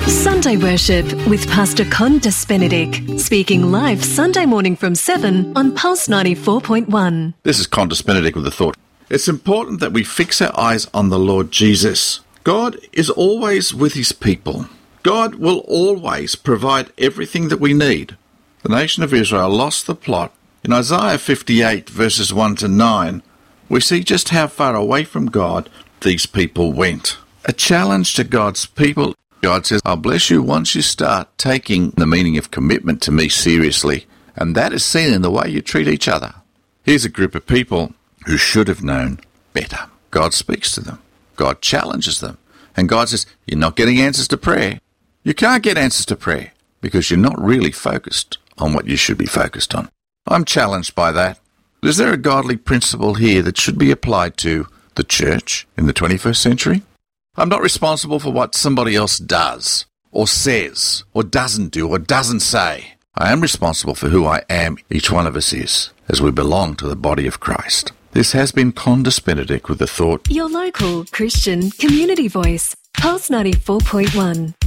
Sunday Worship with Pastor Condas Benedict, speaking live Sunday morning from 7 on Pulse 94.1. This is Condas Benedict with the thought. It's important that we fix our eyes on the Lord Jesus. God is always with his people. God will always provide everything that we need. The nation of Israel lost the plot. In Isaiah 58 verses 1 to 9, we see just how far away from God these people went. A challenge to God's people. God says, I'll bless you once you start taking the meaning of commitment to me seriously, and that is seen in the way you treat each other. Here's a group of people who should have known better. God speaks to them. God challenges them. And God says, you're not getting answers to prayer. You can't get answers to prayer because you're not really focused on what you should be focused on. I'm challenged by that. Is there a godly principle here that should be applied to the church in the 21st century? I'm not responsible for what somebody else does, or says, or doesn't do, or doesn't say. I am responsible for who I am, each one of us is, as we belong to the body of Christ. This has been Condas Benedict with the thought. Your local Christian community voice, Pulse 94.1.